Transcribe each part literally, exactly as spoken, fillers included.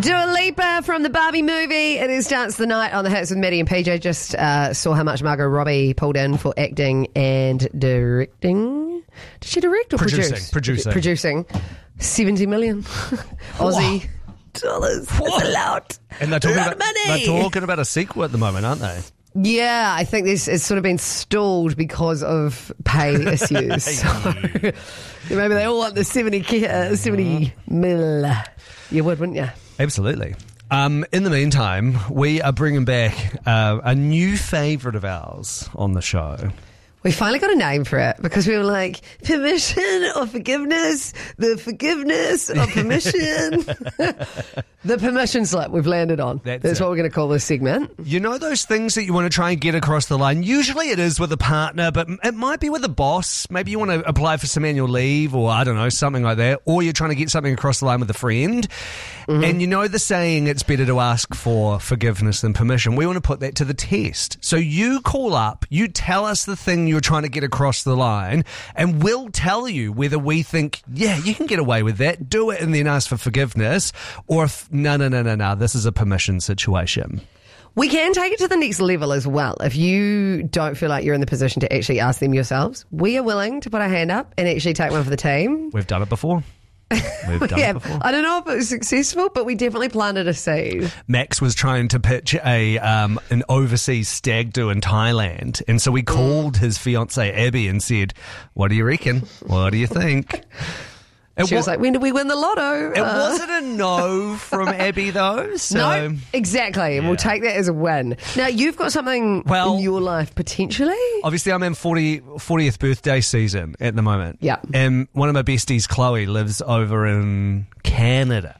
Dua Lipa from the Barbie movie. It is Dance the Night on the Hits with Maddie and P J. Just uh, saw how much Margot Robbie pulled in for acting and directing. Did she direct or Producing, produce? producing. Producing. seventy million Aussie dollars. That's a lot. And they're talking, a lot about, of money. they're talking about a sequel at the moment, aren't they? Yeah, I think this it's sort of been stalled because of pay issues. So maybe they all want the seventy, uh, seventy mil. You would, wouldn't you? Absolutely. Um, in the meantime, we are bringing back uh, a new favourite of ours on the show. We finally got a name for it because we were like, permission or forgiveness? The forgiveness or permission? The permission slip we've landed on. That's That's it. what we're going to call this segment. You know those things that you want to try and get across the line? Usually it is with a partner, but it might be with a boss. Maybe you want to apply for some annual leave or, I don't know, something like that. Or you're trying to get something across the line with a friend. Mm-hmm. And you know the saying, it's better to ask for forgiveness than permission. We want to put that to the test. So you call up, you tell us the thing you're trying to get across the line, and we'll tell you whether we think, yeah, you can get away with that, do it and then ask for forgiveness, or if, no, no, no, no, no, this is a permission situation. We can take it to the next level as well. If you don't feel like you're in the position to actually ask them yourselves, we are willing to put our hand up and actually take one for the team. We've done it before. We've done yeah, it before. I don't know if it was successful, but we definitely planted a seed. Max was trying to pitch a um, an overseas stag do in Thailand, and so we called his fiancée Abby and said, "What do you reckon? What do you think?" It She was wa- like, when did we win the lotto? It Uh, wasn't a no from Abby though. So No, exactly. And we'll take that as a win. Now, you've got something Well- in your life potentially. obviously I'm in forty, fortieth birthday season at the moment. Yeah. And one of my besties, Chloe, lives over in Canada.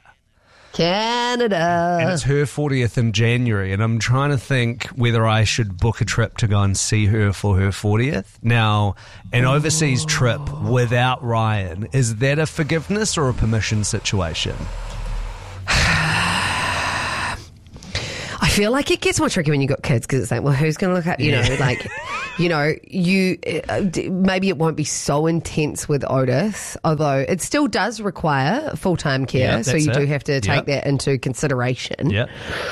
Canada. And it's her fortieth in January, and I'm trying to think whether I should book a trip to go and see her for her fortieth. Now, an overseas trip without Ryan, is that a forgiveness or a permission situation? I feel like it gets more tricky when you've got kids because it's like, well, who's going to look at, you Yeah. know, like, you know, you uh, d- maybe it won't be so intense with Otis, although it still does require full-time care. Yeah, so that's you do it. have to take Yep. that into consideration. Yeah.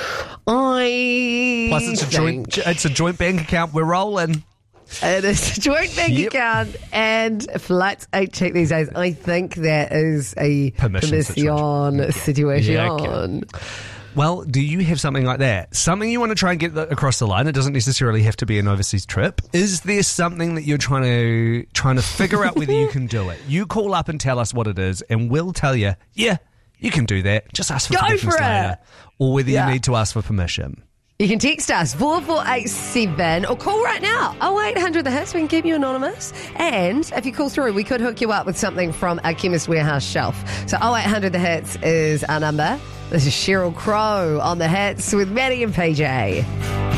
I Plus, it's a think joint. It's a joint bank account. We're rolling. It is a joint bank Yep. account and flights ain't cheap these days. I think that is a Permission permission situation. Yeah, okay. Well, do you have something like that? Something you want to try and get across the line? It doesn't necessarily have to be an overseas trip. Is there something that you're trying to trying to figure out whether you can do it? You call up and tell us what it is, and we'll tell you, yeah, you can do that. Just ask for Go forgiveness for it. later. Or whether Yeah. you need to ask for permission. You can text us four four eight seven or call right now oh eight hundred the hits. We can keep you anonymous. And if you call through, we could hook you up with something from our Chemist Warehouse shelf. So oh eight hundred the hits is our number. This is Sheryl Crow on the hits with Maddie and P J.